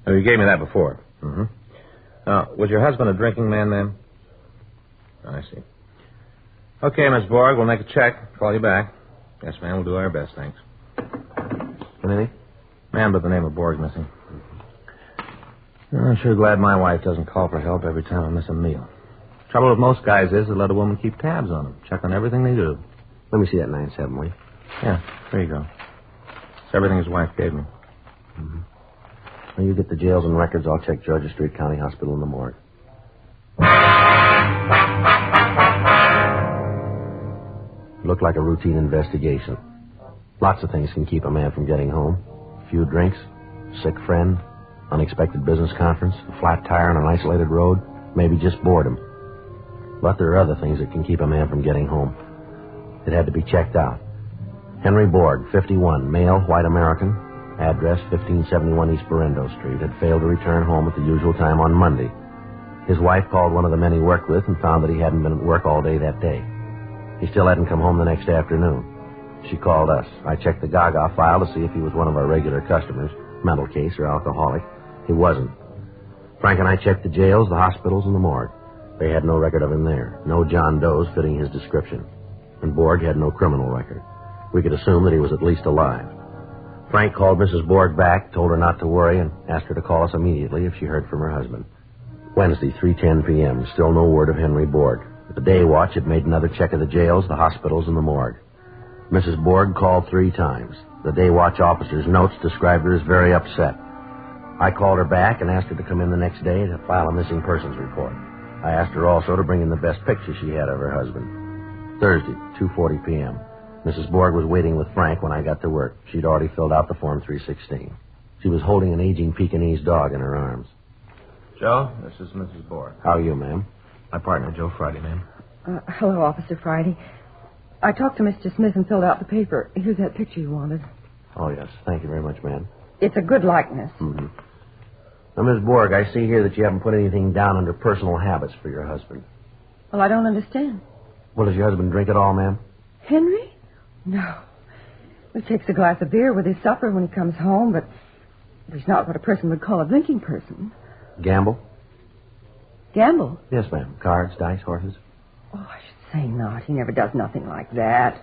Oh, you gave me that before. Mm-hmm. Was your husband a drinking man, ma'am? I see. Okay, Miss Borg, we'll make a check. Call you back. Yes, ma'am, we'll do our best, thanks. Anything? Man by the name of Borg missing. I'm sure glad my wife doesn't call for help every time I miss a meal. Trouble with most guys is they let a woman keep tabs on them, check on everything they do. Let me see that 9-7, will you? Yeah, there you go. It's everything his wife gave me. Mm-hmm. When you get the jails and records, I'll check Georgia Street County Hospital in the morgue. Looked like a routine investigation. Lots of things can keep a man from getting home. A few drinks, sick friend, unexpected business conference, a flat tire on an isolated road, maybe just boredom. But there are other things that can keep a man from getting home. It had to be checked out. Henry Borg, 51, male, white American, address 1571 East Berendo Street, had failed to return home at the usual time on Monday. His wife called one of the men he worked with and found that he hadn't been at work all day that day. He still hadn't come home the next afternoon. She called us. I checked the Gaga file to see if he was one of our regular customers, mental case or alcoholic. He wasn't. Frank and I checked the jails, the hospitals, and the morgue. They had no record of him there. No John Does fitting his description. And Borg had no criminal record. We could assume that he was at least alive. Frank called Mrs. Borg back, told her not to worry, and asked her to call us immediately if she heard from her husband. Wednesday, 3:10 p.m., still no word of Henry Borg. The day watch had made another check of the jails, the hospitals, and the morgue. Mrs. Borg called 3 times. The day watch officer's notes described her as very upset. I called her back and asked her to come in the next day to file a missing persons report. I asked her also to bring in the best picture she had of her husband. Thursday, 2:40 p.m. Mrs. Borg was waiting with Frank when I got to work. She'd already filled out the Form 316. She was holding an aging Pekingese dog in her arms. Joe, this is Mrs. Borg. How are you, ma'am? My partner, Joe Friday, ma'am. Hello, Officer Friday. I talked to Mr. Smith and filled out the paper. Here's that picture you wanted. Oh, yes. Thank you very much, ma'am. It's a good likeness. Mm-hmm. Now, Miss Borg, I see here that you haven't put anything down under personal habits for your husband. Well, I don't understand. Well, does your husband drink at all, ma'am? Henry? No. He takes a glass of beer with his supper when he comes home, but he's not what a person would call a drinking person. Gamble? Gamble? Yes, ma'am. Cards, dice, horses? Oh, I should say not. He never does nothing like that.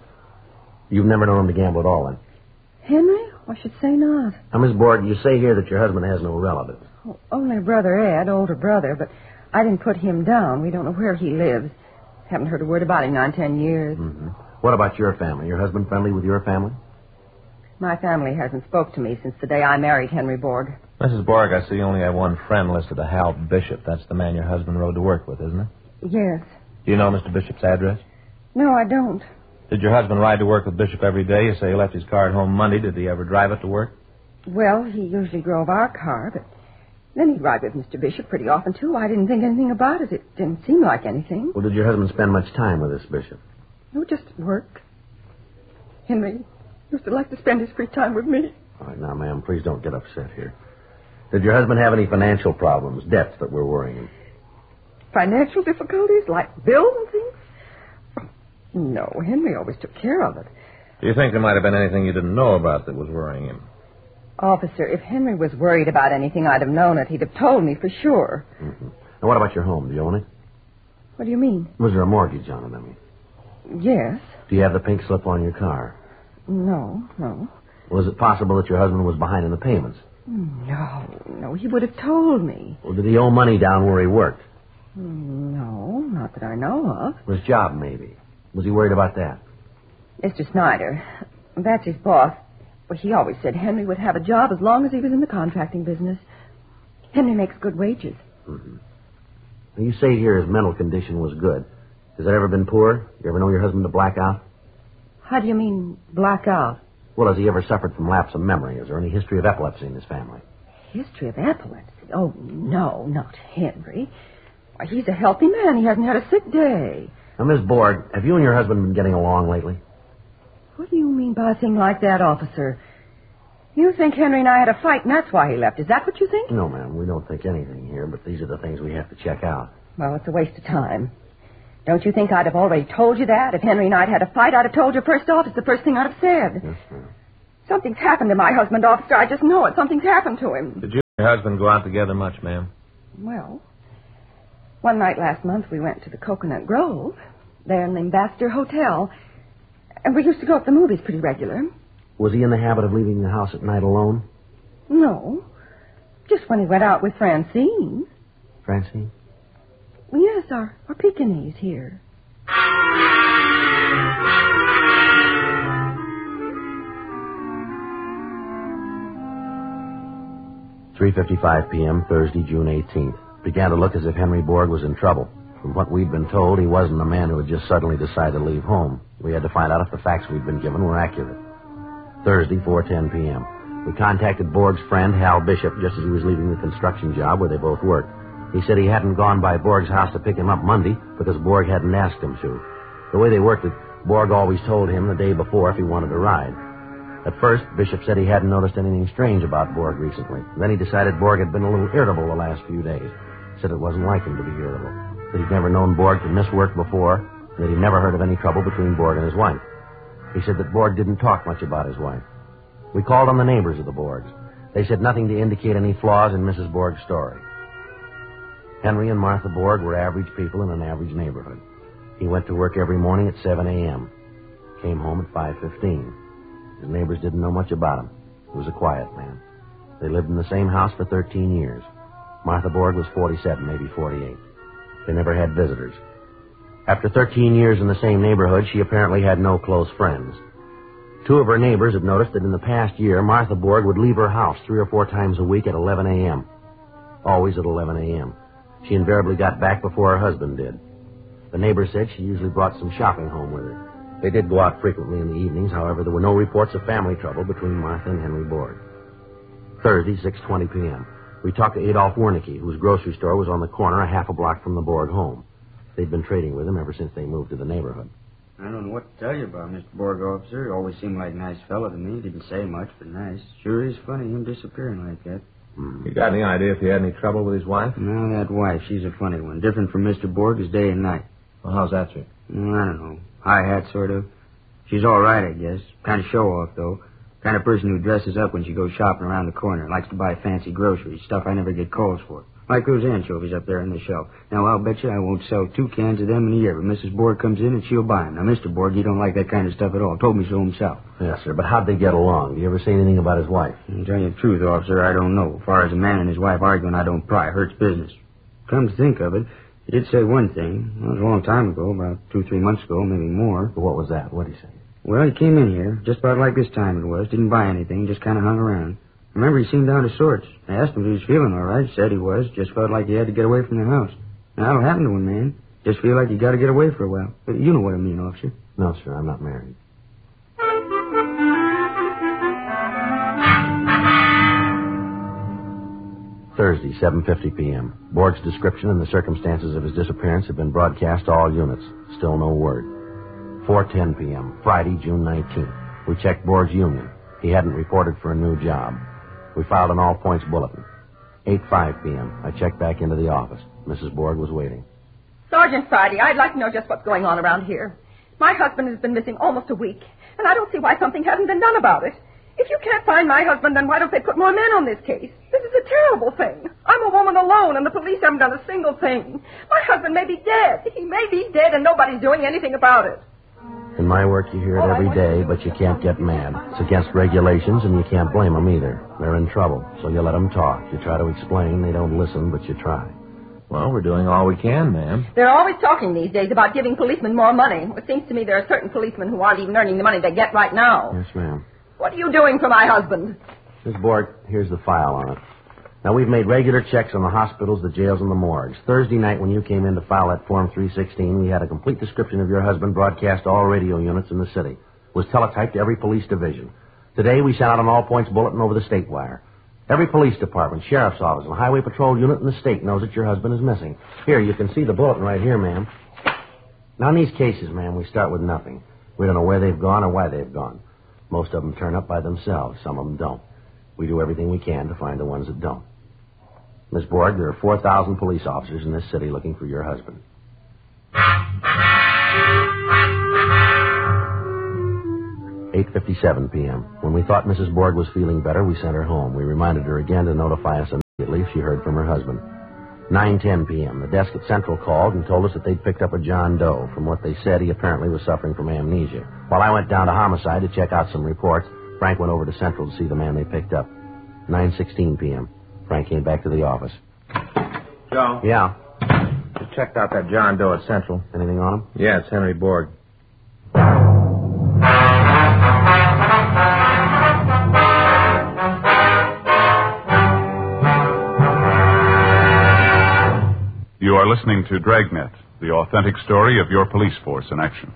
You've never known him to gamble at all, then? Henry? I should say not. Now, Miss Borg, you say here that your husband has no relatives. Oh, only brother Ed, older brother, but I didn't put him down. We don't know where he lives. Haven't heard a word about him 9-10 years. Mm-hmm. What about your family? Your husband friendly with your family? My family hasn't spoke to me since the day I married Henry Borg. Mrs. Borg, I see you only have one friend listed, a Hal Bishop. That's the man your husband rode to work with, isn't it? Yes. Do you know Mr. Bishop's address? No, I don't. Did your husband ride to work with Bishop every day? You say he left his car at home Monday. Did he ever drive it to work? Well, he usually drove our car, but then he'd ride with Mr. Bishop pretty often, too. I didn't think anything about it. It didn't seem like anything. Well, did your husband spend much time with this Bishop? No, just work. Henry used to like to spend his free time with me. All right, now, ma'am, please don't get upset here. Did your husband have any financial problems, debts that were worrying him? Financial difficulties, like bills and things? Oh, no, Henry always took care of it. Do you think there might have been anything you didn't know about that was worrying him? Officer, if Henry was worried about anything, I'd have known it. He'd have told me for sure. Mm-hmm. And what about your home? Do you own it? What do you mean? Was there a mortgage on it, I mean? Yes. Do you have the pink slip on your car? No. Was it possible that your husband was behind in the payments? No, he would have told me. Well, did he owe money down where he worked? No, not that I know of. His job, maybe. Was he worried about that? Mr. Snyder, that's his boss. Well, he always said Henry would have a job as long as he was in the contracting business. Henry makes good wages. Mm-hmm. Now, you say here his mental condition was good. Has it ever been poor? You ever know your husband to black out? How do you mean, black out? Well, has he ever suffered from lapse of memory? Is there any history of epilepsy in his family? History of epilepsy? Oh, no, not Henry. Why, he's a healthy man. He hasn't had a sick day. Now, Miss Borg, have you and your husband been getting along lately? What do you mean by a thing like that, officer? You think Henry and I had a fight, and that's why he left. Is that what you think? No, ma'am. We don't think anything here, but these are the things we have to check out. Well, it's a waste of time. Don't you think I'd have already told you that? If Henry and I'd had a fight, I'd have told you first off. It's the first thing I'd have said. Yes, ma'am. Something's happened to my husband, officer. I just know it. Something's happened to him. Did you Your husband go out together much, ma'am? Well, one night last month we went to the Coconut Grove, there in the Ambassador Hotel. And we used to go to the movies pretty regular. Was he in the habit of leaving the house at night alone? No. Just when he went out with Francine. Francine? Well, yes, our Pekingese here. 3:55 p.m., Thursday, June 18th. Began to look as if Henry Borg was in trouble. From what we'd been told, he wasn't a man who had just suddenly decided to leave home. We had to find out if the facts we'd been given were accurate. Thursday, 4:10 p.m. We contacted Borg's friend, Hal Bishop, just as he was leaving the construction job where they both worked. He said he hadn't gone by Borg's house to pick him up Monday because Borg hadn't asked him to. The way they worked it, Borg always told him the day before if he wanted to ride. At first, Bishop said he hadn't noticed anything strange about Borg recently. Then he decided Borg had been a little irritable the last few days. Said it wasn't like him to be irritable. That he'd never known Borg to miss work before, and that he'd never heard of any trouble between Borg and his wife. He said that Borg didn't talk much about his wife. We called on the neighbors of the Borgs. They said nothing to indicate any flaws in Mrs. Borg's story. Henry and Martha Borg were average people in an average neighborhood. He went to work every morning at 7 a.m. Came home at 5:15. His neighbors didn't know much about him. He was a quiet man. They lived in the same house for 13 years. Martha Borg was 47, maybe 48. They never had visitors. After 13 years in the same neighborhood, she apparently had no close friends. Two of her neighbors had noticed that in the past year, Martha Borg would leave her house 3 or 4 times a week at 11 a.m. Always at 11 a.m. She invariably got back before her husband did. The neighbor said she usually brought some shopping home with her. They did go out frequently in the evenings. However, there were no reports of family trouble between Martha and Henry Borg. Thursday, 6:20 p.m. We talked to Adolph Wernicke, whose grocery store was on the corner a half a block from the Borg home. They'd been trading with him ever since they moved to the neighborhood. I don't know what to tell you about Mr. Borg, officer. He always seemed like a nice fellow to me. Didn't say much, but nice. Sure is funny, him disappearing like that. You got any idea if he had any trouble with his wife? No, that wife, she's a funny one. Different from Mr. Borg as day and night. Well, how's that, sir? I don't know. High hat, sort of. She's all right, I guess. Kind of show-off, though. Kind of person who dresses up when she goes shopping around the corner. Likes to buy fancy groceries, stuff I never get calls for. Like those anchovies up there on the shelf. Now, I'll bet you I won't sell 2 cans of them in a year, but Mrs. Borg comes in and she'll buy them. Now, Mr. Borg, he don't like that kind of stuff at all. Told me so himself. Yes, sir, but how'd they get along? Do you ever say anything about his wife? To tell you the truth, officer, I don't know. As far as a man and his wife arguing, I don't pry. Hurts business. Come to think of it, he did say one thing. Well, it was a long time ago, about 2-3 months ago, maybe more. But what was that? What did he say? Well, he came in here, just about like this time it was. Didn't buy anything, just kind of hung around. Remember, he seemed down to sorts. I asked him if he was feeling all right. Said he was. Just felt like he had to get away from the house. Now, that'll happen to a man. Just feel like you got to get away for a while. But you know what I mean, officer. No, sir, I'm not married. Thursday, 7:50 p.m. Borg's description and the circumstances of his disappearance have been broadcast to all units. Still no word. 4:10 p.m., Friday, June 19th. We checked Borg's union. He hadn't reported for a new job. We filed an all-points bulletin. 8:05 p.m. I checked back into the office. Mrs. Borg was waiting. Sergeant Friday, I'd like to know just what's going on around here. My husband has been missing almost a week, and I don't see why something hasn't been done about it. If you can't find my husband, then why don't they put more men on this case? This is a terrible thing. I'm a woman alone, and the police haven't done a single thing. My husband may be dead. He may be dead, and nobody's doing anything about it. In my work, you hear it every day, but you can't get mad. It's against regulations, and you can't blame them either. They're in trouble, so you let them talk. You try to explain. They don't listen, but you try. Well, we're doing all we can, ma'am. They're always talking these days about giving policemen more money. It seems to me there are certain policemen who aren't even earning the money they get right now. Yes, ma'am. What are you doing for my husband? Miss Borg, here's the file on it. Now, we've made regular checks on the hospitals, the jails, and the morgues. Thursday night, when you came in to file that Form 316, we had a complete description of your husband broadcast to all radio units in the city. It was teletyped to every police division. Today, we sent out an all-points bulletin over the state wire. Every police department, sheriff's office, and highway patrol unit in the state knows that your husband is missing. Here, you can see the bulletin right here, ma'am. Now, in these cases, ma'am, we start with nothing. We don't know where they've gone or why they've gone. Most of them turn up by themselves. Some of them don't. We do everything we can to find the ones that don't. Miss Borg, there are 4,000 police officers in this city looking for your husband. 8:57 p.m. When we thought Mrs. Borg was feeling better, we sent her home. We reminded her again to notify us Immediately, she heard from her husband. 9:10 p.m. The desk at Central called and told us that they'd picked up a John Doe. From what they said, he apparently was suffering from amnesia. While I went down to Homicide to check out some reports, Frank went over to Central to see the man they picked up. 9:16 p.m. Frank came back to the office. Joe? Yeah. Just checked out that John Doe at Central. Anything on him? Yeah, it's Henry Borg. You are listening to Dragnet, the authentic story of your police force in action.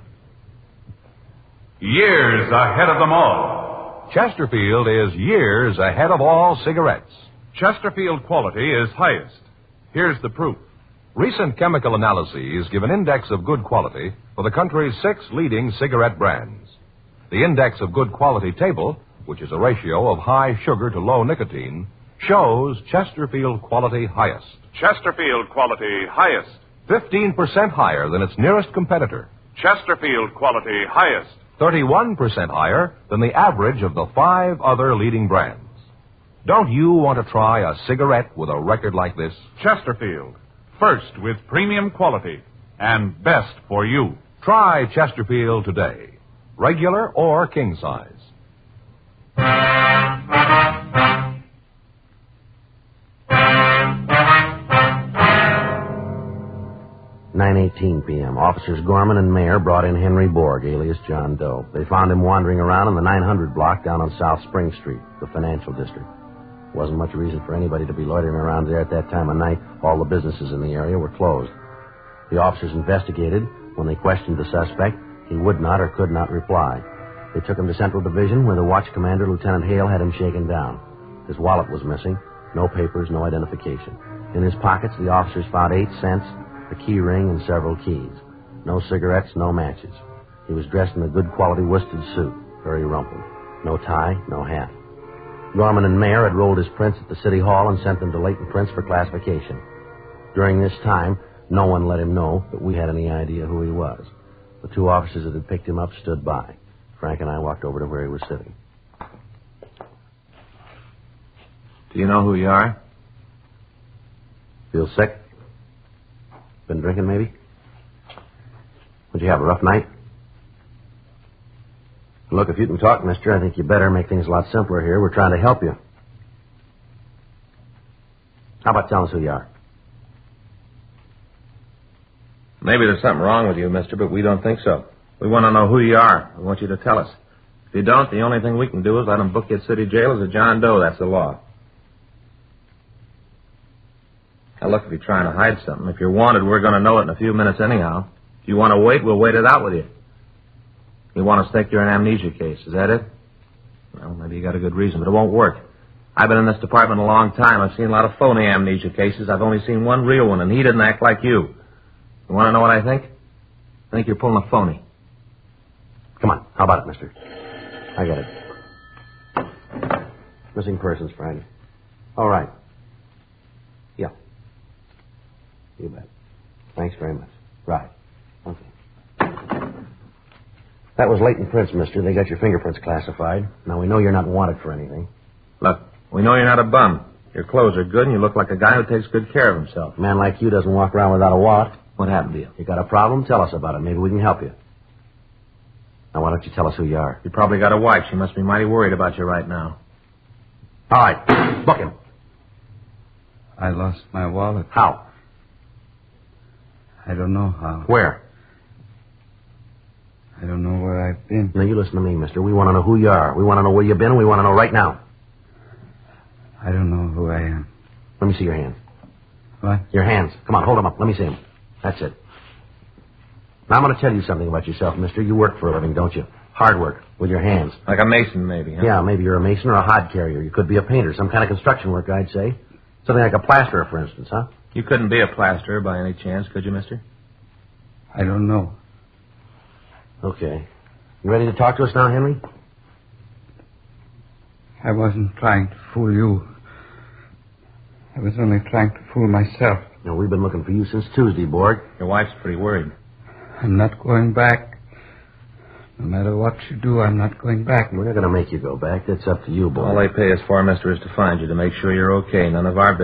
Years ahead of them all. Chesterfield is years ahead of all cigarettes. Chesterfield quality is highest. Here's the proof. Recent chemical analyses give an index of good quality for the country's 6 leading cigarette brands. The index of good quality table, which is a ratio of high sugar to low nicotine, shows Chesterfield quality highest. Chesterfield quality highest. 15% higher than its nearest competitor. Chesterfield quality highest. 31% higher than the average of the 5 other leading brands. Don't you want to try a cigarette with a record like this? Chesterfield. First with premium quality and best for you. Try Chesterfield today. Regular or king size. 9:18 p.m. Officers Gorman and Mayer brought in Henry Borg, alias John Doe. They found him wandering around in the 900 block down on South Spring Street, the financial district. Wasn't much reason for anybody to be loitering around there at that time of night. All the businesses in the area were closed. The officers investigated. When they questioned the suspect, he would not or could not reply. They took him to Central Division, where the watch commander, Lieutenant Hale, had him shaken down. His wallet was missing. No papers, no identification. In his pockets, the officers found 8 cents, a key ring, and several keys. No cigarettes, no matches. He was dressed in a good quality worsted suit, very rumpled. No tie, no hat. Gorman and Mayer had rolled his prints at the city hall and sent them to Leighton Prince for classification. During this time, no one let him know that we had any idea who he was. The 2 officers that had picked him up stood by. Frank and I walked over to where he was sitting. Do you know who you are? Feel sick? Been drinking, maybe? Would you have a rough night? Look, if you can talk, mister, I think you better make things a lot simpler here. We're trying to help you. How about telling us who you are? Maybe there's something wrong with you, mister, but we don't think so. We want to know who you are. We want you to tell us. If you don't, the only thing we can do is let them book you at city jail as a John Doe. That's the law. Now, look, if you're trying to hide something, if you're wanted, we're going to know it in a few minutes anyhow. If you want to wait, we'll wait it out with you. You want us to think you're an amnesia case. Is that it? Well, maybe you got a good reason, but it won't work. I've been in this department a long time. I've seen a lot of phony amnesia cases. I've only seen one real one, and he didn't act like you. You want to know what I think? I think you're pulling a phony. Come on. How about it, mister? I got it. Missing persons, Frank. All right. Yeah. You bet. Thanks very much. Right. Okay. That was Leighton Prince, mister. They got your fingerprints classified. Now, we know you're not wanted for anything. Look, we know you're not a bum. Your clothes are good, and you look like a guy who takes good care of himself. A man like you doesn't walk around without a wallet. What happened to you? You got a problem? Tell us about it. Maybe we can help you. Now, why don't you tell us who you are? You probably got a wife. She must be mighty worried about you right now. All right. Book him. I lost my wallet. How? I don't know how. Where? I don't know where I've been. Now, you listen to me, mister. We want to know who you are. We want to know where you've been, and we want to know right now. I don't know who I am. Let me see your hands. What? Your hands. Come on, hold them up. Let me see them. That's it. Now, I'm going to tell you something about yourself, mister. You work for a living, don't you? Hard work. With your hands. Like a mason, maybe, huh? Yeah, maybe you're a mason or a hod carrier. You could be a painter. Some kind of construction work, I'd say. Something like a plasterer, for instance, huh? You couldn't be a plasterer by any chance, could you, mister? I don't know. Okay. You ready to talk to us now, Henry? I wasn't trying to fool you. I was only trying to fool myself. No, we've been looking for you since Tuesday, Borg. Your wife's pretty worried. I'm not going back. No matter what you do, I'm not going back. We're not going to make you go back. That's up to you, Borg. All they pay us for, mister, is to find you, to make sure you're okay. None of our